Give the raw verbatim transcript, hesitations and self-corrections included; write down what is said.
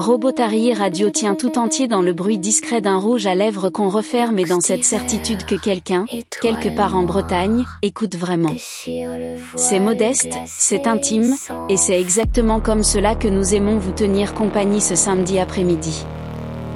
Robotary Radio tient tout entier dans le bruit discret d'un rouge à lèvres qu'on referme et dans cette certitude que quelqu'un, quelque part en Bretagne, écoute vraiment. C'est modeste, c'est intime, et c'est exactement comme cela que nous aimons vous tenir compagnie ce samedi après-midi.